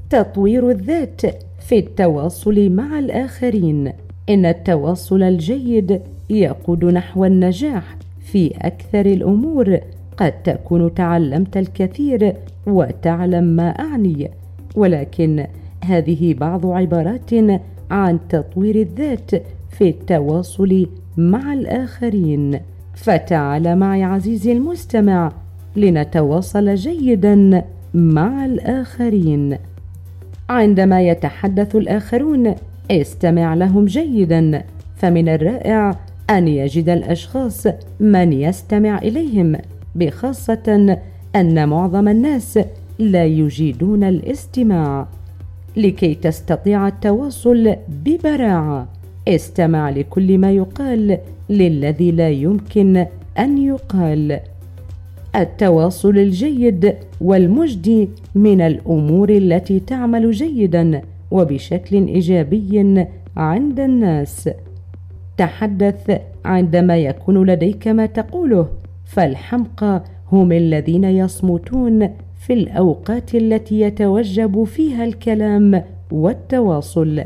تطوير الذات في التواصل مع الآخرين. إن التواصل الجيد يقود نحو النجاح في أكثر الأمور. قد تكون تعلمت الكثير وتعلم ما أعني، ولكن هذه بعض عبارات عن تطوير الذات في التواصل مع الآخرين. فتعال معي عزيزي المستمع لنتواصل جيدا مع الآخرين. عندما يتحدث الآخرون استمع لهم جيدا، فمن الرائع أن يجد الأشخاص من يستمع إليهم، بخاصة أن معظم الناس لا يجيدون الاستماع. لكي تستطيع التواصل ببراعة استمع لكل ما يقال للذي لا يمكن أن يقال. التواصل الجيد والمجدي من الأمور التي تعمل جيدا وبشكل إيجابي عند الناس. تحدث عندما يكون لديك ما تقوله، فالحمقى هم الذين يصمتون في الأوقات التي يتوجب فيها الكلام والتواصل.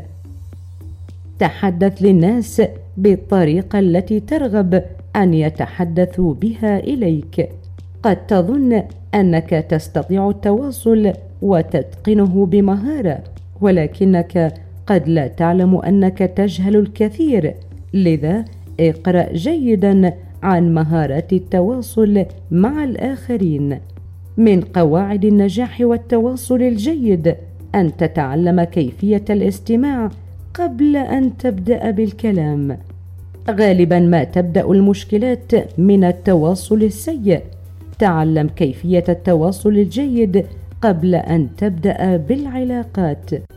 تحدث للناس بالطريقة التي ترغب أن يتحدثوا بها إليك. قد تظن أنك تستطيع التواصل وتتقنه بمهارة، ولكنك قد لا تعلم أنك تجهل الكثير. لذا اقرأ جيدا عن مهارات التواصل مع الآخرين. من قواعد النجاح والتواصل الجيد أن تتعلم كيفية الاستماع قبل أن تبدأ بالكلام. غالبا ما تبدأ المشكلات من التواصل السيء. تعلم كيفية التواصل الجيد قبل أن تبدأ بالعلاقات.